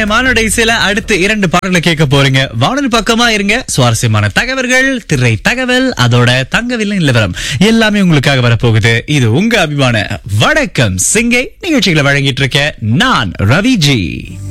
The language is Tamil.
மானுட இசையில அடுத்து 2 பாடல்களை கேட்க போறீங்க. வானொலி பக்கமா இருங்க. சுவாரஸ்யமான தகவல்கள், திரை தகவல், அதோட தங்கவில்லை நிலவரம் எல்லாமே உங்களுக்காக வரப்போகுது. இது உங்க அபிமான வணக்கம் சிங்கை நிகழ்ச்சிகளை வழங்கிட்டு இருக்க நான் ரவிஜி.